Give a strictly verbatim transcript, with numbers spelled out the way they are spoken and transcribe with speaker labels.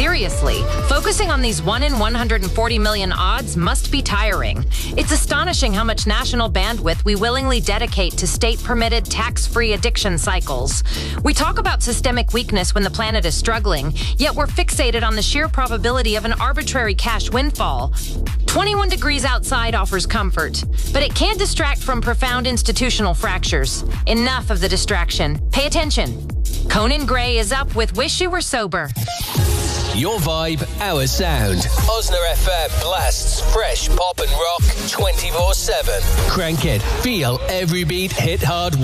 Speaker 1: Seriously, focusing on these one in one hundred forty million odds must be tiring. It's astonishing how much national bandwidth we willingly dedicate to state-permitted, tax-free addiction cycles. We talk about systemic weakness when the planet is struggling, yet we're fixated on the sheer probability of an arbitrary cash windfall. twenty-one degrees outside offers comfort, but it can't distract from profound institutional fractures. Enough of the distraction. Pay attention. Conan Gray is up with Wish You Were Sober.
Speaker 2: Your vibe, our sound. Osner F M blasts fresh pop and rock twenty-four seven. Crank it, feel every beat, hit hard.